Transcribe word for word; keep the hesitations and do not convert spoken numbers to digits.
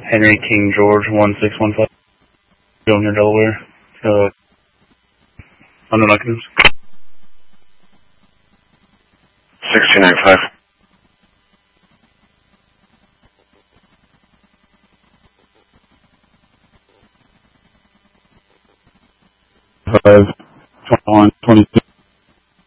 Henry King George one six one five. Go near Delaware. Uh, unknown occupants. six two nine five. Five, twenty-one, twenty-two.